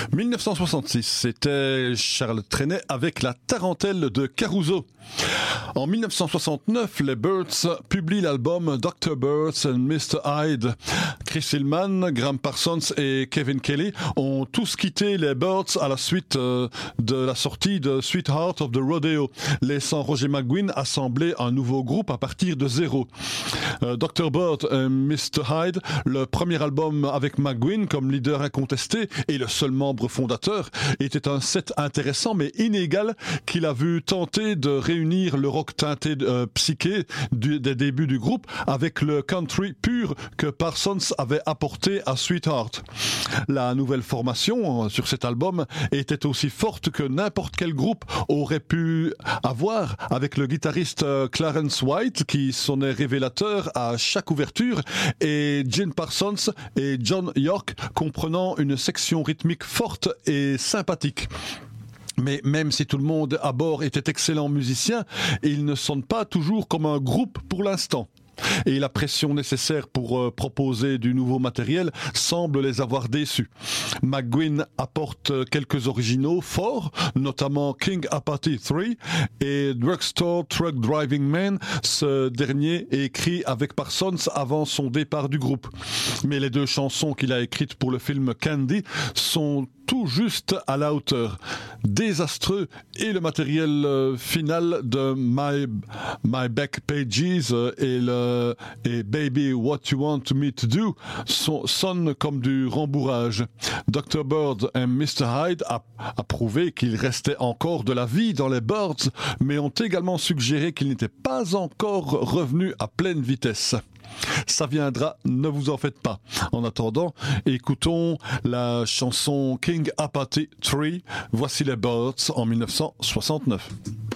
1966, c'était Charles Trenet avec la tarentelle de Caruso. En 1969, les Byrds publient l'album Dr. Byrds and Mr. Hyde. Chris Hillman, Graham Parsons et Kevin Kelly ont tous quitté les Byrds à la suite de la sortie de Sweetheart of the Rodeo, laissant Roger McGuinn assembler un nouveau groupe à partir de zéro. Dr. Byrd et Mr. Hyde, le premier album avec McGuinn comme leader incontesté et le seul membre fondateur, était un set intéressant mais inégal qu'il a vu tenter de réunir le rock teinté psyché des débuts du groupe avec le country pur que Parsons avait apporté à Sweetheart. La nouvelle formation sur cet album était aussi forte que n'importe quel groupe aurait pu avoir, avec le guitariste Clarence White qui sonnait révélateur à chaque ouverture et Gene Parsons et John York comprenant une section rythmique forte et sympathique. Mais même si tout le monde à bord était excellent musicien, ils ne sonnent pas toujours comme un groupe pour l'instant. Et la pression nécessaire pour proposer du nouveau matériel semble les avoir déçus. McGuinn apporte quelques originaux forts, notamment King Apathy 3 et Drugstore Truck Driving Man, ce dernier écrit avec Parsons avant son départ du groupe. Mais les deux chansons qu'il a écrites pour le film Candy sont tout juste à la hauteur. Désastreux, et le matériel final de My Back Pages et Baby What You Want Me to Do sonnent comme du rembourrage. Dr. Byrd et Mr. Hyde a prouvé qu'il restait encore de la vie dans les Byrds, mais ont également suggéré qu'ils n'étaient pas encore revenus à pleine vitesse. Ça viendra, ne vous en faites pas. En attendant, écoutons la chanson King Apathy 3. Voici les Byrds en 1969.